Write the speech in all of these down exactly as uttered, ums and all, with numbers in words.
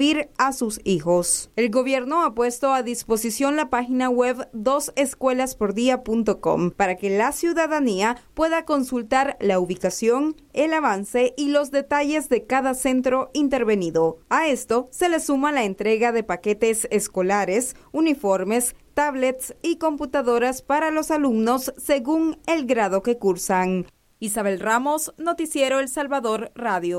a sus hijos. El gobierno ha puesto a disposición la página web dos escuelas por día punto com para que la ciudadanía pueda consultar la ubicación, el avance y los detalles de cada centro intervenido. A esto se le suma la entrega de paquetes escolares, uniformes, tablets y computadoras para los alumnos según el grado que cursan. Isabel Ramos, Noticiero El Salvador Radio.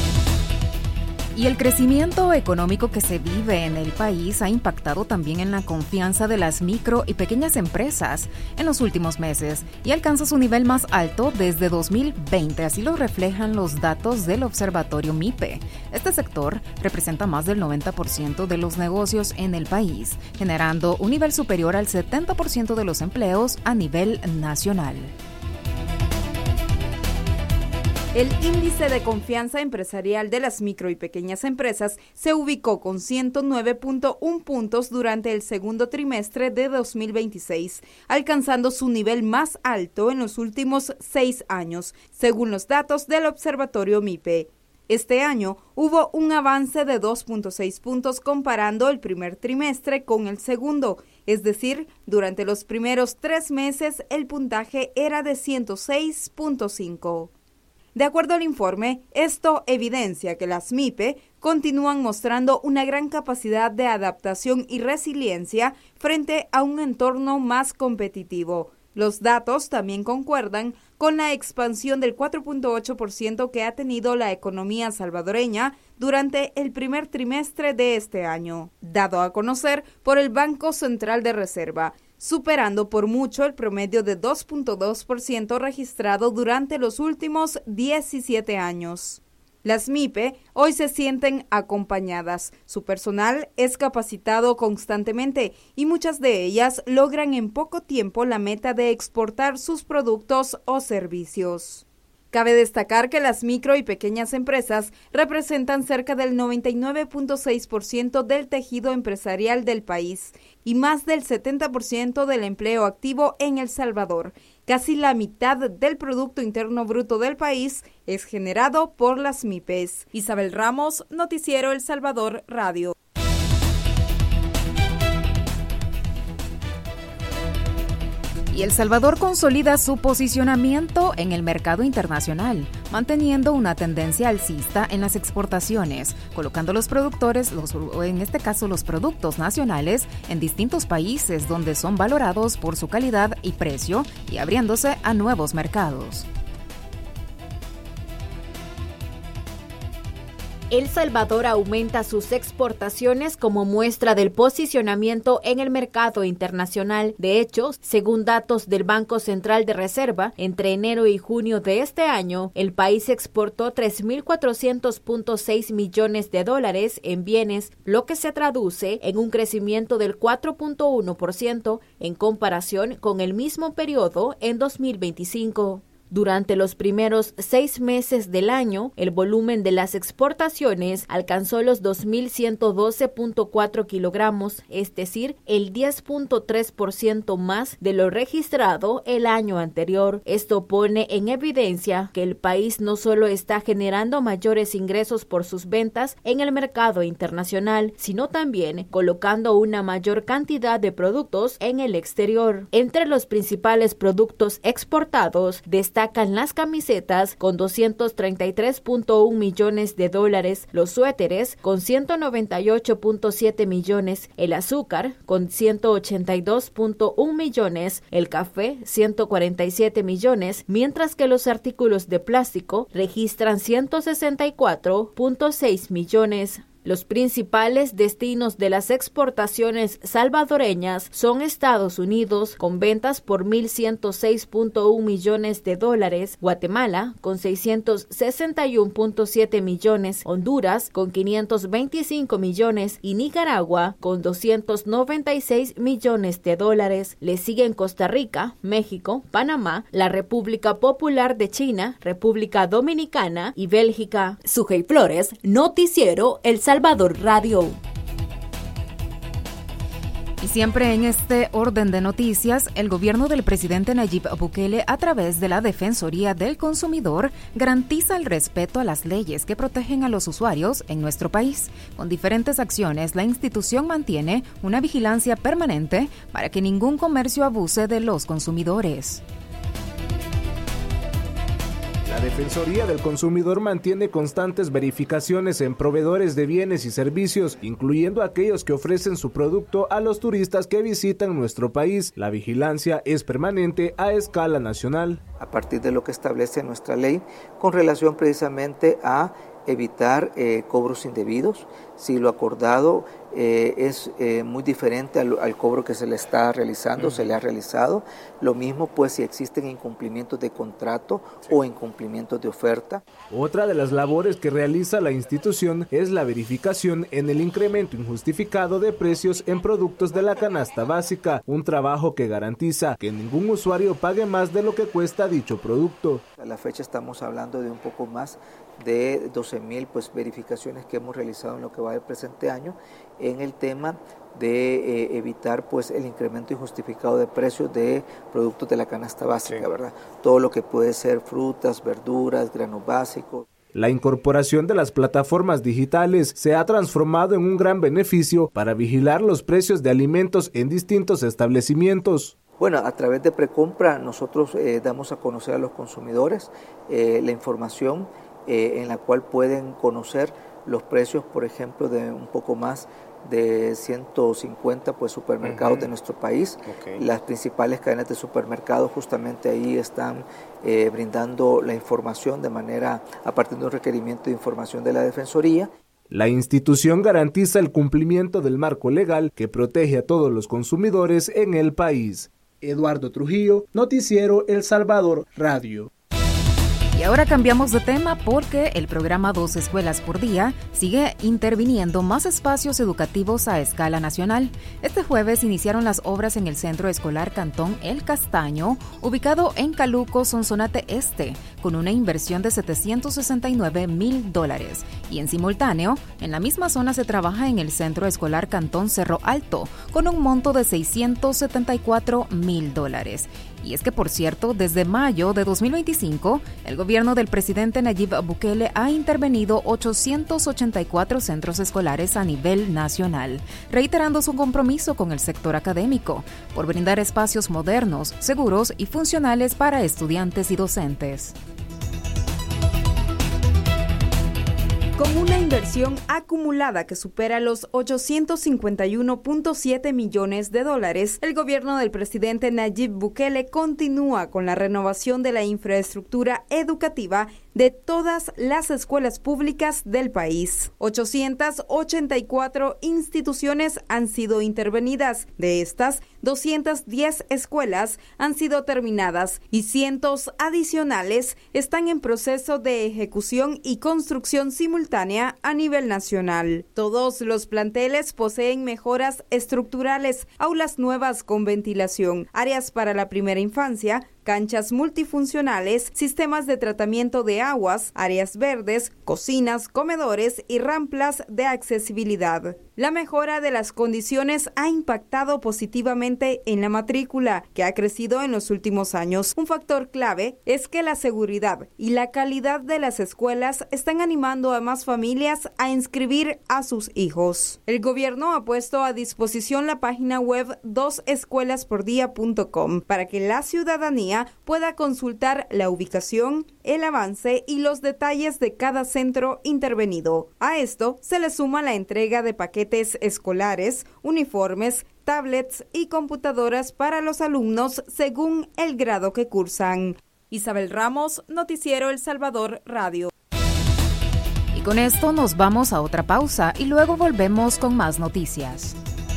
Y el crecimiento económico que se vive en el país ha impactado también en la confianza de las micro y pequeñas empresas en los últimos meses y alcanza su nivel más alto desde dos mil veinte, así lo reflejan los datos del Observatorio MIPE. Este sector representa más del noventa por ciento de los negocios en el país, generando un nivel superior al setenta por ciento de los empleos a nivel nacional. El índice de confianza empresarial de las micro y pequeñas empresas se ubicó con ciento nueve punto uno puntos durante el segundo trimestre de dos mil veintiséis, alcanzando su nivel más alto en los últimos seis años, según los datos del Observatorio MIPE. Este año hubo un avance de dos punto seis puntos comparando el primer trimestre con el segundo, es decir, durante los primeros tres meses el puntaje era de ciento seis punto cinco. De acuerdo al informe, esto evidencia que las MIPE continúan mostrando una gran capacidad de adaptación y resiliencia frente a un entorno más competitivo. Los datos también concuerdan con la expansión del cuatro punto ocho por ciento que ha tenido la economía salvadoreña durante el primer trimestre de este año, dado a conocer por el Banco Central de Reserva, superando por mucho el promedio de dos punto dos por ciento registrado durante los últimos diecisiete años. Las MIPE hoy se sienten acompañadas, su personal es capacitado constantemente y muchas de ellas logran en poco tiempo la meta de exportar sus productos o servicios. Cabe destacar que las micro y pequeñas empresas representan cerca del noventa y nueve punto seis por ciento del tejido empresarial del país y más del setenta por ciento del empleo activo en El Salvador. Casi la mitad del Producto Interno Bruto del país es generado por las MIPES. Isabel Ramos, Noticiero El Salvador Radio. Y El Salvador consolida su posicionamiento en el mercado internacional, manteniendo una tendencia alcista en las exportaciones, colocando los productores, los, en este caso los productos nacionales, en distintos países donde son valorados por su calidad y precio y abriéndose a nuevos mercados. El Salvador aumenta sus exportaciones como muestra del posicionamiento en el mercado internacional. De hecho, según datos del Banco Central de Reserva, entre enero y junio de este año, el país exportó tres mil cuatrocientos punto seis millones de dólares en bienes, lo que se traduce en un crecimiento del cuatro punto uno por ciento en comparación con el mismo periodo en dos mil veinticinco. Durante los primeros seis meses del año, el volumen de las exportaciones alcanzó los dos mil ciento doce punto cuatro kilogramos, es decir, el diez punto tres por ciento más de lo registrado el año anterior. Esto pone en evidencia que el país no solo está generando mayores ingresos por sus ventas en el mercado internacional, sino también colocando una mayor cantidad de productos en el exterior. Entre los principales productos exportados destacan Destacan las camisetas con doscientos treinta y tres punto uno millones de dólares, los suéteres con ciento noventa y ocho punto siete millones, el azúcar con ciento ochenta y dos punto uno millones, el café ciento cuarenta y siete millones, mientras que los artículos de plástico registran ciento sesenta y cuatro punto seis millones. Los principales destinos de las exportaciones salvadoreñas son Estados Unidos, con ventas por mil ciento seis punto uno millones de dólares, Guatemala, con seiscientos sesenta y uno punto siete millones, Honduras, con quinientos veinticinco millones y Nicaragua, con doscientos noventa y seis millones de dólares. Le siguen Costa Rica, México, Panamá, la República Popular de China, República Dominicana y Bélgica. Sujei Flores, Noticiero El Salvador Radio. Y siempre en este orden de noticias, el gobierno del presidente Nayib Bukele, a través de la Defensoría del Consumidor, garantiza el respeto a las leyes que protegen a los usuarios en nuestro país. Con diferentes acciones, la institución mantiene una vigilancia permanente para que ningún comercio abuse de los consumidores. La Defensoría del Consumidor mantiene constantes verificaciones en proveedores de bienes y servicios, incluyendo aquellos que ofrecen su producto a los turistas que visitan nuestro país. La vigilancia es permanente a escala nacional. A partir de lo que establece nuestra ley, con relación precisamente a evitar eh, cobros indebidos, si lo acordado eh, es eh, muy diferente al, al cobro que se le está realizando, uh-huh. se le ha realizado. Lo mismo pues si existen incumplimientos de contrato sí. o incumplimientos de oferta. Otra de las labores que realiza la institución es la verificación en el incremento injustificado de precios en productos de la canasta básica, un trabajo que garantiza que ningún usuario pague más de lo que cuesta dicho producto. A la fecha estamos hablando de un poco más de doce mil pues, verificaciones que hemos realizado en lo que va del presente año en el tema de eh, evitar pues, el incremento injustificado de precios de productos de la canasta básica, sí. ¿verdad? Todo lo que puede ser frutas, verduras, granos básicos. La incorporación de las plataformas digitales se ha transformado en un gran beneficio para vigilar los precios de alimentos en distintos establecimientos. Bueno, a través de Precompra nosotros eh, damos a conocer a los consumidores eh, la información eh, en la cual pueden conocer los precios, por ejemplo, de un poco más de ciento cincuenta pues, supermercados uh-huh. de nuestro país. Okay. Las principales cadenas de supermercados justamente ahí están eh, brindando la información de manera, a partir de un requerimiento de información de la Defensoría. La institución garantiza el cumplimiento del marco legal que protege a todos los consumidores en el país. Eduardo Trujillo, Noticiero El Salvador Radio. Y ahora cambiamos de tema porque el programa Dos Escuelas por Día sigue interviniendo más espacios educativos a escala nacional. Este jueves iniciaron las obras en el Centro Escolar Cantón El Castaño, ubicado en Caluco, Sonsonate Este, con una inversión de setecientos sesenta y nueve mil dólares. Y en simultáneo, en la misma zona se trabaja en el Centro Escolar Cantón Cerro Alto, con un monto de seiscientos setenta y cuatro mil dólares. Y es que, por cierto, desde mayo de dos mil veinticinco, el gobierno del presidente Nayib Bukele ha intervenido ochocientos ochenta y cuatro centros escolares a nivel nacional, reiterando su compromiso con el sector académico por brindar espacios modernos, seguros y funcionales para estudiantes y docentes. Con una inversión acumulada que supera los ochocientos cincuenta y uno punto siete millones de dólares, el gobierno del presidente Nayib Bukele continúa con la renovación de la infraestructura educativa de todas las escuelas públicas del país. ochocientas ochenta y cuatro instituciones han sido intervenidas. De estas, doscientas diez escuelas han sido terminadas y cientos adicionales están en proceso de ejecución y construcción simultánea a nivel nacional. Todos los planteles poseen mejoras estructurales, aulas nuevas con ventilación, áreas para la primera infancia, canchas multifuncionales, sistemas de tratamiento de aguas, áreas verdes, cocinas, comedores y rampas de accesibilidad. La mejora de las condiciones ha impactado positivamente en la matrícula, que ha crecido en los últimos años. Un factor clave es que la seguridad y la calidad de las escuelas están animando a más familias a inscribir a sus hijos. El gobierno ha puesto a disposición la página web dos escuelas por día punto com para que la ciudadanía pueda consultar la ubicación, el avance y los detalles de cada centro intervenido. A esto se le suma la entrega de paquetes escolares, uniformes, tablets y computadoras para los alumnos según el grado que cursan. Isabel Ramos, Noticiero El Salvador Radio. Y con esto nos vamos a otra pausa y luego volvemos con más noticias.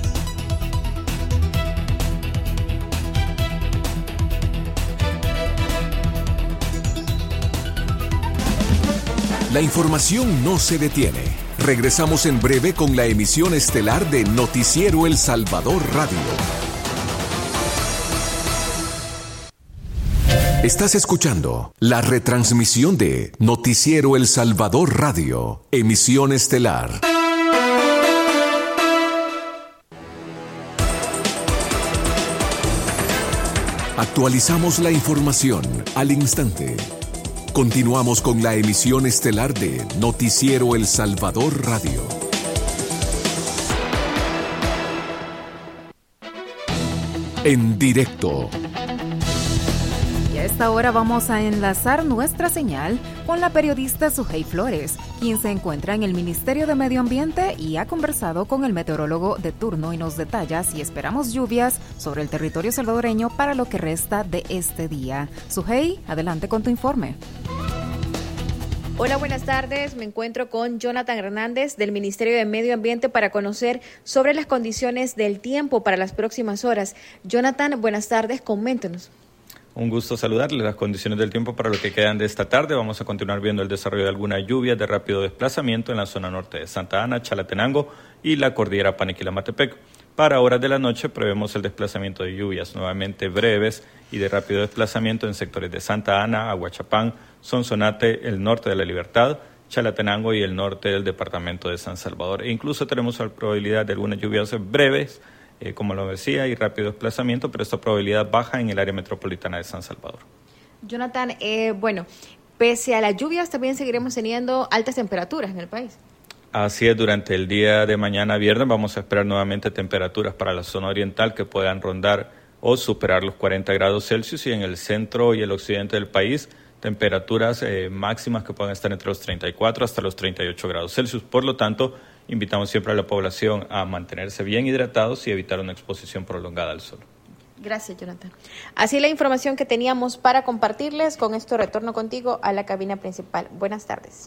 La información no se detiene. Regresamos en breve con la emisión estelar de Noticiero El Salvador Radio. Estás escuchando la retransmisión de Noticiero El Salvador Radio, emisión estelar. Actualizamos la información al instante. Continuamos con la emisión estelar de Noticiero El Salvador Radio. En directo. Y a esta hora vamos a enlazar nuestra señal con la periodista Sujei Flores, quien se encuentra en el Ministerio de Medio Ambiente y ha conversado con el meteorólogo de turno y nos detalla si esperamos lluvias sobre el territorio salvadoreño para lo que resta de este día. Sujei, adelante con tu informe. Hola, buenas tardes. Me encuentro con Jonathan Hernández del Ministerio de Medio Ambiente para conocer sobre las condiciones del tiempo para las próximas horas. Jonathan, buenas tardes, coméntenos. Un gusto saludarles. Las condiciones del tiempo para lo que quedan de esta tarde. Vamos a continuar viendo el desarrollo de algunas lluvias de rápido desplazamiento en la zona norte de Santa Ana, Chalatenango y la cordillera Paniquilamatepec. Para horas de la noche prevemos el desplazamiento de lluvias nuevamente breves y de rápido desplazamiento en sectores de Santa Ana, Aguachapán, Sonsonate, el norte de La Libertad, Chalatenango y el norte del departamento de San Salvador. E incluso tenemos la probabilidad de algunas lluvias breves, eh, como lo decía, y rápido desplazamiento, pero esta probabilidad baja en el área metropolitana de San Salvador. Jonathan, eh, bueno, pese a las lluvias también seguiremos teniendo altas temperaturas en el país. Así es, durante el día de mañana viernes vamos a esperar nuevamente temperaturas para la zona oriental que puedan rondar o superar los cuarenta grados Celsius, y en el centro y el occidente del país temperaturas eh, máximas que pueden estar entre los treinta y cuatro hasta los treinta y ocho grados Celsius. Por lo tanto, invitamos siempre a la población a mantenerse bien hidratados y evitar una exposición prolongada al sol. Gracias, Jonathan. Así la información que teníamos para compartirles. Con esto retorno contigo a la cabina principal. Buenas tardes.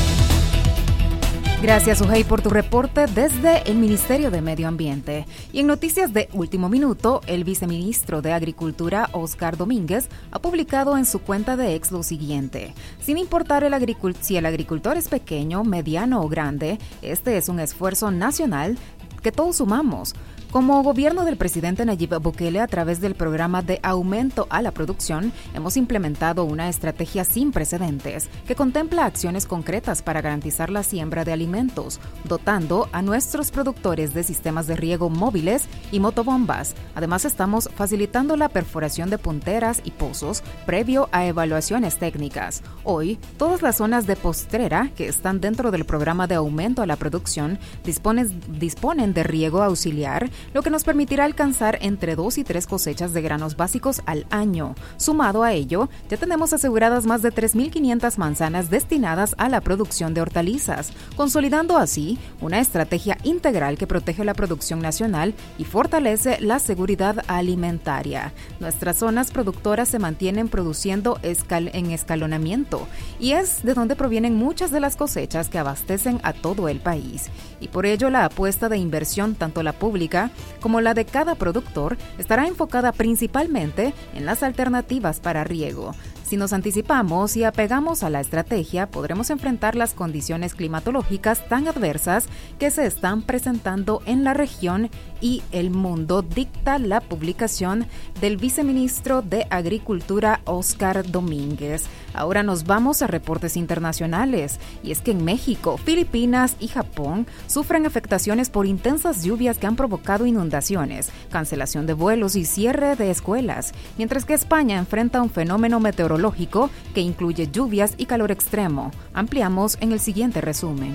Gracias, Sujei, por tu reporte desde el Ministerio de Medio Ambiente. Y en noticias de último minuto, el viceministro de Agricultura, Oscar Domínguez, ha publicado en su cuenta de X lo siguiente: sin importar el agricul- si el agricultor es pequeño, mediano o grande, este es un esfuerzo nacional que todos sumamos. Como gobierno del presidente Nayib Bukele, a través del programa de aumento a la producción, hemos implementado una estrategia sin precedentes que contempla acciones concretas para garantizar la siembra de alimentos, dotando a nuestros productores de sistemas de riego móviles y motobombas. Además, estamos facilitando la perforación de punteras y pozos previo a evaluaciones técnicas. Hoy, todas las zonas de postrera que están dentro del programa de aumento a la producción disponen, disponen de riego auxiliar, lo que nos permitirá alcanzar entre dos y tres cosechas de granos básicos al año. Sumado a ello, ya tenemos aseguradas más de tres mil quinientas manzanas destinadas a la producción de hortalizas, consolidando así una estrategia integral que protege la producción nacional y fortalece la seguridad alimentaria. Nuestras zonas productoras se mantienen produciendo escal- en escalonamiento, y es de donde provienen muchas de las cosechas que abastecen a todo el país. Y por ello la apuesta de inversión, tanto la pública como la de cada productor, estará enfocada principalmente en las alternativas para riego. Si nos anticipamos y apegamos a la estrategia, podremos enfrentar las condiciones climatológicas tan adversas que se están presentando en la región y el mundo, dicta la publicación del viceministro de Agricultura, Oscar Domínguez. Ahora nos vamos a reportes internacionales, y es que en México, Filipinas y Japón sufren afectaciones por intensas lluvias que han provocado inundaciones, cancelación de vuelos y cierre de escuelas, mientras que España enfrenta un fenómeno meteorológico que incluye lluvias y calor extremo. Ampliamos en el siguiente resumen.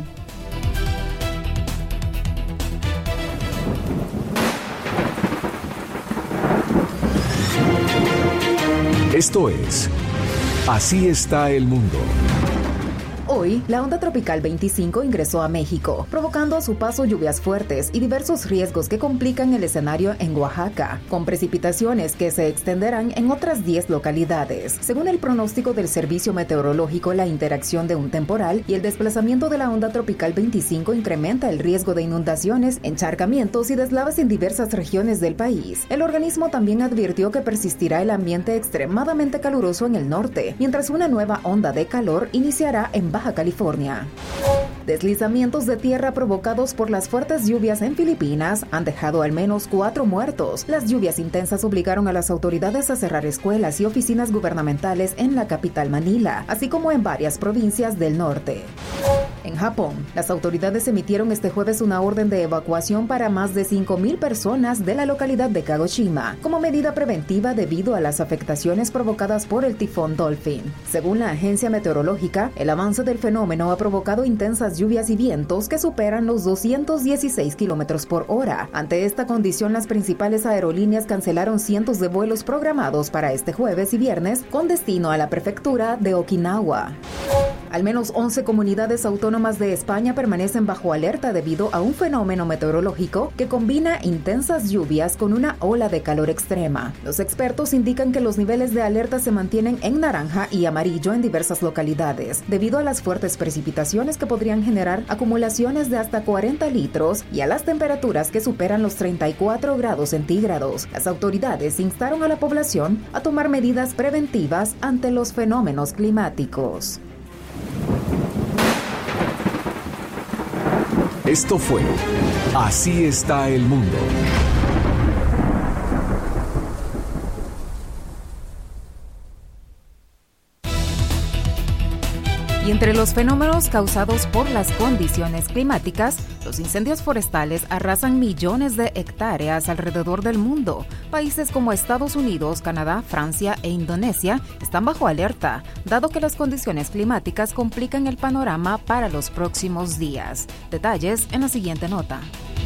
Esto es Así está el mundo. Hoy, la onda tropical veinticinco ingresó a México, provocando a su paso lluvias fuertes y diversos riesgos que complican el escenario en Oaxaca, con precipitaciones que se extenderán en otras diez localidades. Según el pronóstico del Servicio Meteorológico, la interacción de un temporal y el desplazamiento de la onda tropical veinticinco incrementa el riesgo de inundaciones, encharcamientos y deslaves en diversas regiones del país. El organismo también advirtió que persistirá el ambiente extremadamente caluroso en el norte, mientras una nueva onda de calor iniciará en Baja California. Deslizamientos de tierra provocados por las fuertes lluvias en Filipinas han dejado al menos cuatro muertos. Las lluvias intensas obligaron a las autoridades a cerrar escuelas y oficinas gubernamentales en la capital Manila, así como en varias provincias del norte. En Japón, las autoridades emitieron este jueves una orden de evacuación para más de cinco mil personas de la localidad de Kagoshima, como medida preventiva debido a las afectaciones provocadas por el tifón Dolphin. Según la agencia meteorológica, el avance del fenómeno ha provocado intensas lluvias y vientos que superan los doscientos dieciséis kilómetros por hora. Ante esta condición, las principales aerolíneas cancelaron cientos de vuelos programados para este jueves y viernes con destino a la prefectura de Okinawa. Al menos once comunidades autónomas de España permanecen bajo alerta debido a un fenómeno meteorológico que combina intensas lluvias con una ola de calor extrema. Los expertos indican que los niveles de alerta se mantienen en naranja y amarillo en diversas localidades, debido a las fuertes precipitaciones que podrían generar acumulaciones de hasta cuarenta litros y a las temperaturas que superan los treinta y cuatro grados centígrados. Las autoridades instaron a la población a tomar medidas preventivas ante los fenómenos climáticos. Esto fue Así está el mundo. Y entre los fenómenos causados por las condiciones climáticas, los incendios forestales arrasan millones de hectáreas alrededor del mundo. Países como Estados Unidos, Canadá, Francia e Indonesia están bajo alerta, dado que las condiciones climáticas complican el panorama para los próximos días. Detalles en la siguiente nota.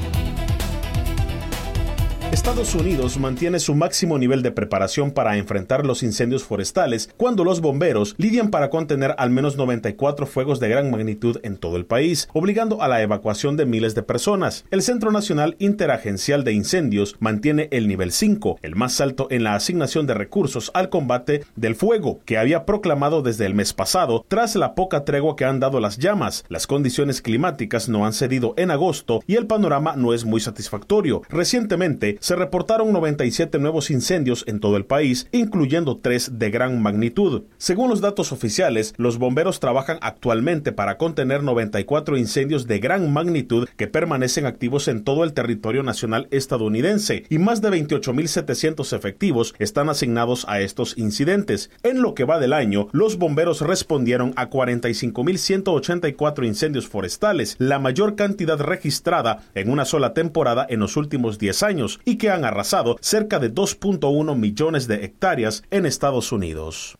Estados Unidos mantiene su máximo nivel de preparación para enfrentar los incendios forestales cuando los bomberos lidian para contener al menos noventa y cuatro fuegos de gran magnitud en todo el país, obligando a la evacuación de miles de personas. El Centro Nacional Interagencial de Incendios mantiene el nivel cinco, el más alto en la asignación de recursos al combate del fuego, que había proclamado desde el mes pasado tras la poca tregua que han dado las llamas. Las condiciones climáticas no han cedido en agosto y el panorama no es muy satisfactorio. Recientemente, se reportaron noventa y siete nuevos incendios en todo el país, incluyendo tres de gran magnitud. Según los datos oficiales, los bomberos trabajan actualmente para contener noventa y cuatro incendios de gran magnitud que permanecen activos en todo el territorio nacional estadounidense, y más de veintiocho mil setecientos efectivos están asignados a estos incidentes. En lo que va del año, los bomberos respondieron a cuarenta y cinco mil ciento ochenta y cuatro incendios forestales, la mayor cantidad registrada en una sola temporada en los últimos diez años, y que han arrasado cerca de dos punto uno millones de hectáreas en Estados Unidos.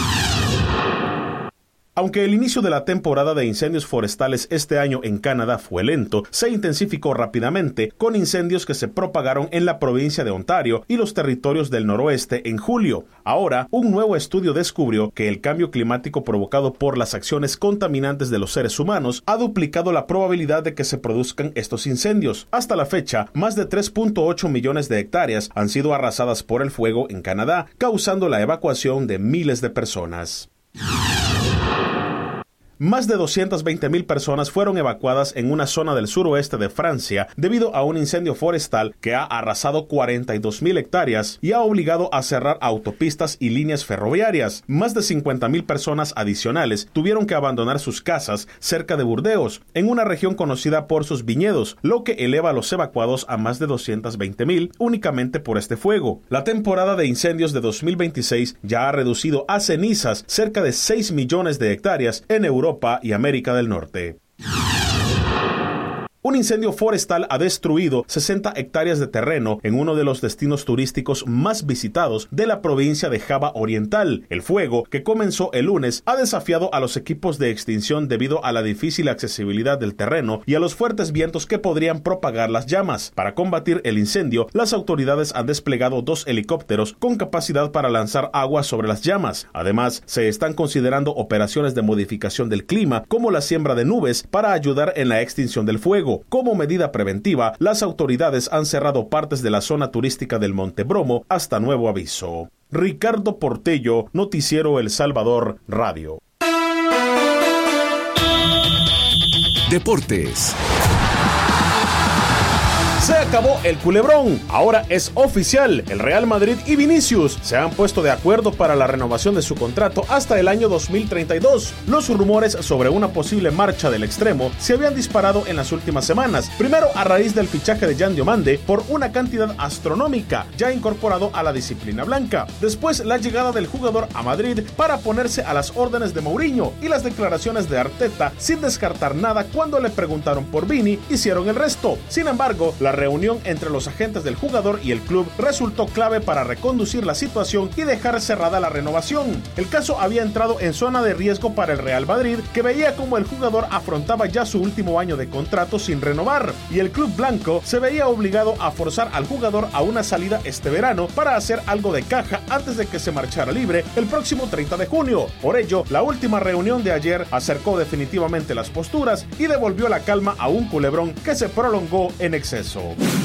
Aunque el inicio de la temporada de incendios forestales este año en Canadá fue lento, se intensificó rápidamente con incendios que se propagaron en la provincia de Ontario y los territorios del noroeste en julio. Ahora, un nuevo estudio descubrió que el cambio climático provocado por las acciones contaminantes de los seres humanos ha duplicado la probabilidad de que se produzcan estos incendios. Hasta la fecha, más de tres punto ocho millones de hectáreas han sido arrasadas por el fuego en Canadá, causando la evacuación de miles de personas. Más de doscientas veinte mil personas fueron evacuadas en una zona del suroeste de Francia debido a un incendio forestal que ha arrasado cuarenta y dos mil hectáreas y ha obligado a cerrar autopistas y líneas ferroviarias. Más de cincuenta mil personas adicionales tuvieron que abandonar sus casas cerca de Burdeos, en una región conocida por sus viñedos, lo que eleva a los evacuados a más de doscientas veinte mil únicamente por este fuego. La temporada de incendios de dos mil veintiséis ya ha reducido a cenizas cerca de seis millones de hectáreas en Europa y América del Norte. Un incendio forestal ha destruido sesenta hectáreas de terreno en uno de los destinos turísticos más visitados de la provincia de Java Oriental. El fuego, que comenzó el lunes, ha desafiado a los equipos de extinción debido a la difícil accesibilidad del terreno y a los fuertes vientos que podrían propagar las llamas. Para combatir el incendio, las autoridades han desplegado dos helicópteros con capacidad para lanzar agua sobre las llamas. Además, se están considerando operaciones de modificación del clima, como la siembra de nubes, para ayudar en la extinción del fuego. Como medida preventiva, las autoridades han cerrado partes de la zona turística del Monte Bromo hasta nuevo aviso. Ricardo Portello, Noticiero El Salvador Radio. Deportes. Se acabó el culebrón, ahora es oficial, el Real Madrid y Vinicius se han puesto de acuerdo para la renovación de su contrato hasta el año dos mil treinta y dos. Los rumores sobre una posible marcha del extremo se habían disparado en las últimas semanas, primero a raíz del fichaje de Yan Diomande por una cantidad astronómica ya incorporado a la disciplina blanca, después la llegada del jugador a Madrid para ponerse a las órdenes de Mourinho y las declaraciones de Arteta sin descartar nada cuando le preguntaron por Vini, hicieron el resto. Sin embargo, la reunión entre los agentes del jugador y el club resultó clave para reconducir la situación y dejar cerrada la renovación. El caso había entrado en zona de riesgo para el Real Madrid, que veía como el jugador afrontaba ya su último año de contrato sin renovar, y el club blanco se veía obligado a forzar al jugador a una salida este verano para hacer algo de caja antes de que se marchara libre el próximo treinta de junio. Por ello, la última reunión de ayer acercó definitivamente las posturas y devolvió la calma a un culebrón que se prolongó en exceso.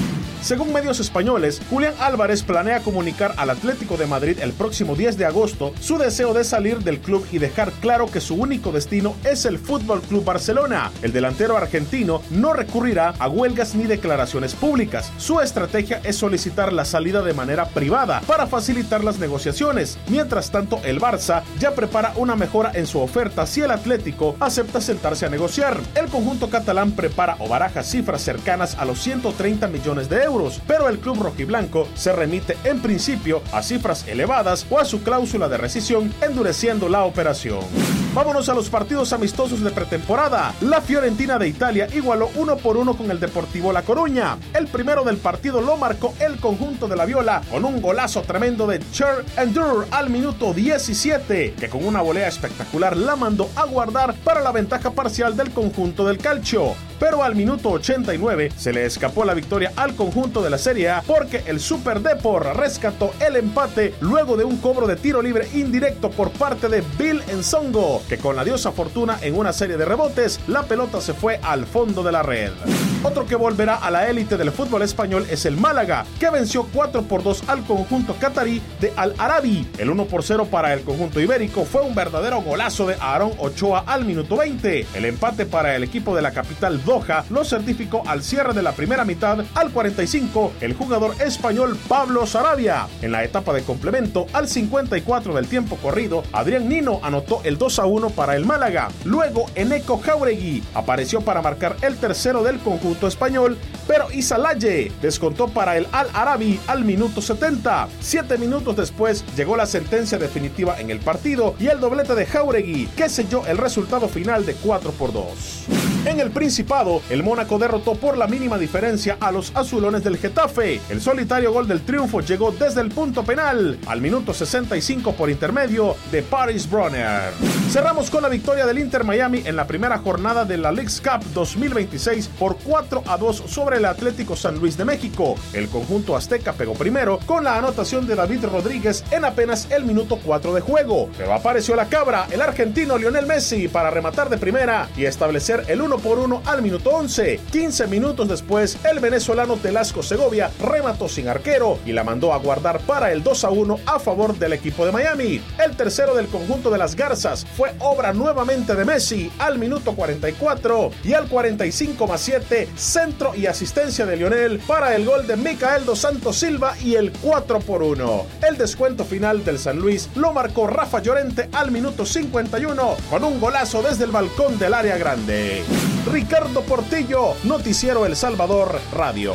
Según medios españoles, Julián Álvarez planea comunicar al Atlético de Madrid el próximo diez de agosto su deseo de salir del club y dejar claro que su único destino es el Fútbol Club Barcelona. El delantero argentino no recurrirá a huelgas ni declaraciones públicas. Su estrategia es solicitar la salida de manera privada para facilitar las negociaciones. Mientras tanto, el Barça ya prepara una mejora en su oferta si el Atlético acepta sentarse a negociar. El conjunto catalán prepara o baraja cifras cercanas a los ciento treinta millones de euros. Pero el club rojiblanco se remite en principio a cifras elevadas o a su cláusula de rescisión, endureciendo la operación. Vámonos a los partidos amistosos de pretemporada. La Fiorentina de Italia igualó uno por uno con el Deportivo La Coruña. El primero del partido lo marcó el conjunto de la Viola con un golazo tremendo de Cher Endur al minuto diecisiete, que con una volea espectacular la mandó a guardar para la ventaja parcial del conjunto del Calcio. Pero al minuto ochenta y nueve se le escapó la victoria al conjunto de la Serie A porque el Super Depor rescató el empate luego de un cobro de tiro libre indirecto por parte de Bill Ensongo, que con la diosa fortuna en una serie de rebotes, la pelota se fue al fondo de la red. Otro que volverá a la élite del fútbol español es el Málaga, que venció cuatro por dos al conjunto catarí de Al Arabi. El uno por cero para el conjunto ibérico fue un verdadero golazo de Aarón Ochoa al minuto veinte. El empate para el equipo de la capital Doha lo certificó al cierre de la primera mitad. Al cuarenta y cinco, el jugador español Pablo Sarabia. En la etapa de complemento, al cincuenta y cuatro del tiempo corrido, Adrián Nino anotó el dos a uno para el Málaga. Luego, Eneco Jauregui apareció para marcar el tercero del conjunto español, pero Isalaye descontó para el Al Arabi al minuto setenta. Siete minutos después llegó la sentencia definitiva en el partido y el doblete de Jauregui, que selló el resultado final de cuatro por dos. En el Principado, el Mónaco derrotó por la mínima diferencia a los azulones del Getafe. El solitario gol del triunfo llegó desde el punto penal, al minuto sesenta y cinco por intermedio de Paris Bronner. Cerramos con la victoria del Inter Miami en la primera jornada de la Leagues Cup dos mil veintiséis por cuatro a dos sobre el Atlético San Luis de México. El conjunto azteca pegó primero con la anotación de David Rodríguez en apenas el minuto cuatro de juego, pero apareció la cabra, el argentino Lionel Messi, para rematar de primera y establecer el uno por uno al minuto once. quince minutos después, el venezolano Telasco Segovia remató sin arquero y la mandó a guardar para el dos a uno a favor del equipo de Miami. El tercero del conjunto de las Garzas fue obra nuevamente de Messi al minuto cuarenta y cuatro y al cuarenta y cinco más siete, centro y asistencia de Lionel para el gol de Micael dos Santos Silva y el cuatro por uno. El descuento final del San Luis lo marcó Rafa Llorente al minuto cincuenta y uno con un golazo desde el balcón del área grande. Ricardo Portillo, Noticiero El Salvador Radio.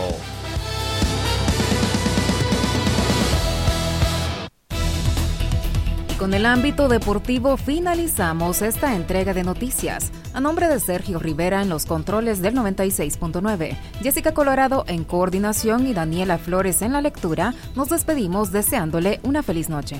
Con el ámbito deportivo finalizamos esta entrega de noticias. A nombre de Sergio Rivera en los controles del noventa y seis punto nueve, Jessica Colorado en coordinación y Daniela Flores en la lectura, nos despedimos deseándole una feliz noche.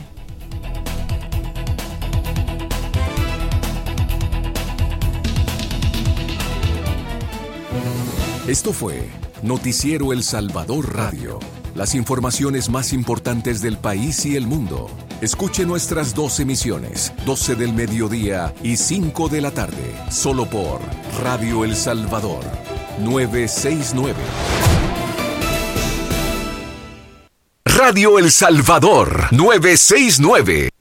Esto fue Noticiero El Salvador Radio. Las informaciones más importantes del país y el mundo. Escuche nuestras dos emisiones, doce del mediodía y cinco de la tarde, solo por Radio El Salvador, novecientos sesenta y nueve. Radio El Salvador, novecientos sesenta y nueve.